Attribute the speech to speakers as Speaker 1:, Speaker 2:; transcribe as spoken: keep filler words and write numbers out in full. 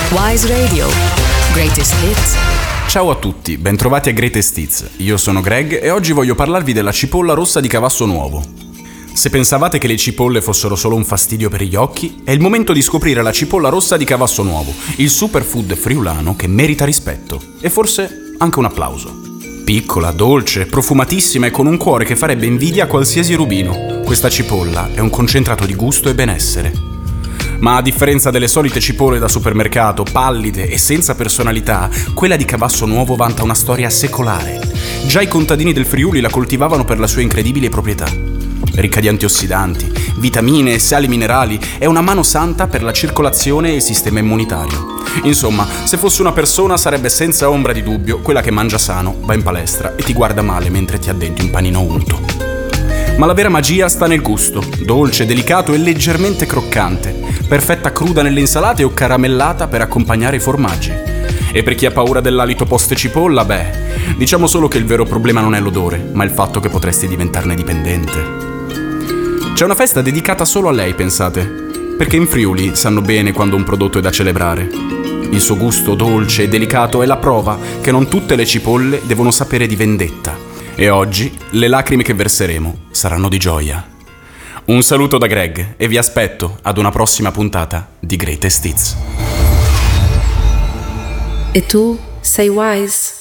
Speaker 1: Wise Radio. Greatest Hits.
Speaker 2: Ciao a tutti, bentrovati a Greatest Hits. Io sono Greg e oggi voglio parlarvi della cipolla rossa di Cavasso Nuovo. Se pensavate che le cipolle fossero solo un fastidio per gli occhi, è il momento di scoprire la cipolla rossa di Cavasso Nuovo, il superfood friulano che merita rispetto e forse anche un applauso. Piccola, dolce, profumatissima e con un cuore che farebbe invidia a qualsiasi rubino, questa cipolla è un concentrato di gusto e benessere. Ma a differenza delle solite cipolle da supermercato, pallide e senza personalità, quella di Cavasso Nuovo vanta una storia secolare. Già i contadini del Friuli la coltivavano per la sua incredibile proprietà. Ricca di antiossidanti, vitamine e sali minerali, è una mano santa per la circolazione e il sistema immunitario. Insomma, se fosse una persona sarebbe senza ombra di dubbio quella che mangia sano, va in palestra e ti guarda male mentre ti addenti un panino unto. Ma la vera magia sta nel gusto, dolce, delicato e leggermente croccante, perfetta cruda nelle insalate o caramellata per accompagnare i formaggi. E per chi ha paura dell'alito post cipolla, beh, diciamo solo che il vero problema non è l'odore, ma il fatto che potresti diventarne dipendente. C'è una festa dedicata solo a lei, pensate, perché in Friuli sanno bene quando un prodotto è da celebrare. Il suo gusto dolce e delicato è la prova che non tutte le cipolle devono sapere di vendetta. E oggi le lacrime che verseremo saranno di gioia. Un saluto da Greg e vi aspetto ad una prossima puntata di Greatest Hits.
Speaker 1: E tu sei Wise?